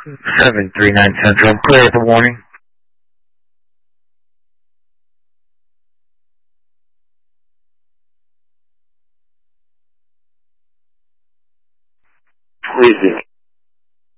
739 Central. I'm clear with the warning. Please